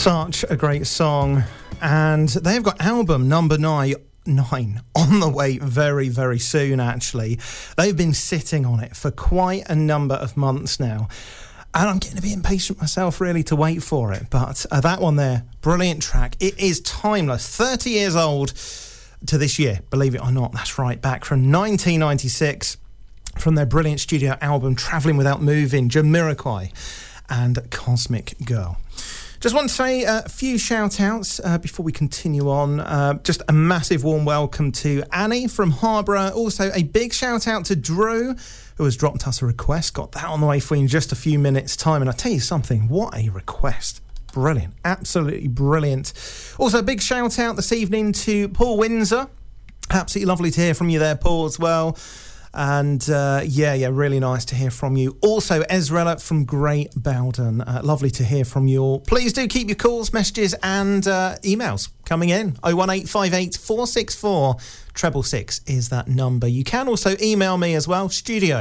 Such a great song, and they've got album number 9 on the way very, very soon, actually. They've been sitting on it for quite a number of months now, and I'm getting a bit impatient myself, really, to wait for it. But that one there, brilliant track. It is timeless. 30 years old to this year, believe it or not. That's right, back from 1996, from their brilliant studio album, Travelling Without Moving, Jamiroquai and Cosmic Girl. Just want to say a few shout-outs before we continue on. Just a massive warm welcome to Annie from Harborough. Also, a big shout-out to Drew, who has dropped us a request. Got that on the way for you in just a few minutes' time. And I tell you something, what a request. Brilliant. Absolutely brilliant. Also, a big shout-out this evening to Paul Windsor. Absolutely lovely to hear from you there, Paul, as well. And really nice to hear from you. Also, Ezrella from Great Bowden. Lovely to hear from you all. Please do keep your calls, messages and emails coming in. 01858 464 666 is that number. You can also email me as well,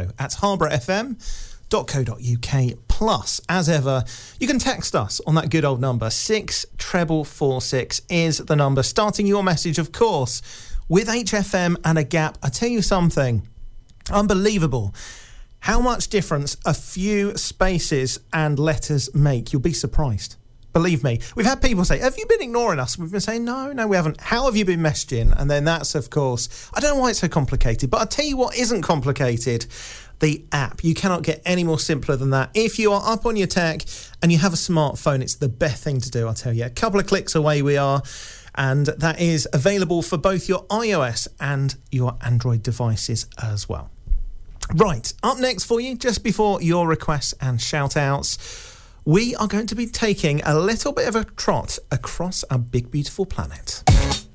studio@harbourfm.co.uk. Plus, as ever, you can text us on that good old number. 64446 is the number. Starting your message, of course, with HFM and a gap. I tell you something. Unbelievable how much difference a few spaces and letters make. You'll be surprised. Believe me. We've had people say, have you been ignoring us? We've been saying, no, we haven't. How have you been messaging? And then that's, of course, I don't know why it's so complicated, but I'll tell you what isn't complicated. The app. You cannot get any more simpler than that. If you are up on your tech and you have a smartphone, it's the best thing to do, I'll tell you. A couple of clicks away we are. And that is available for both your iOS and your Android devices as well. Right, up next for you, just before your requests and shout-outs, we are going to be taking a little bit of a trot across our big, beautiful planet.